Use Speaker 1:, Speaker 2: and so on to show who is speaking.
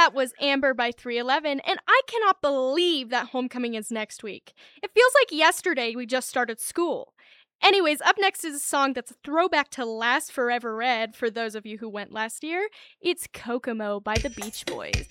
Speaker 1: that was Amber by 311, and I cannot believe that homecoming is next week. It feels like yesterday we just started school. Anyways, up next is a song that's a throwback to Last Forever Red for those of you who went last year. It's Kokomo by the Beach Boys.